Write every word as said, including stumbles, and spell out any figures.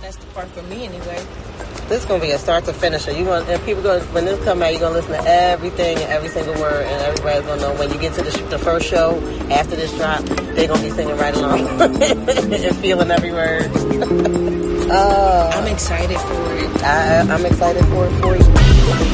That's the part for me anyway. This is gonna be a start to finish. You going and people go when this come out, you're gonna listen to everything and every single word, and everybody's gonna know when you get to the, the first show after this drop, they're gonna be singing right along and feeling every word. uh, I'm excited for it. I, I'm excited for it for you.